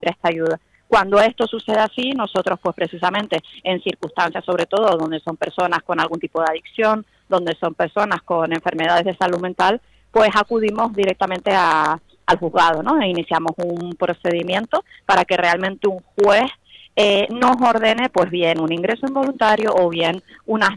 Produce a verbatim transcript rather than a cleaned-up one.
esta ayuda. Cuando esto sucede así, nosotros pues precisamente en circunstancias sobre todo donde son personas con algún tipo de adicción, donde son personas con enfermedades de salud mental, pues acudimos directamente a, al juzgado, ¿no? E iniciamos un procedimiento para que realmente un juez eh, nos ordene pues bien un ingreso involuntario o bien unas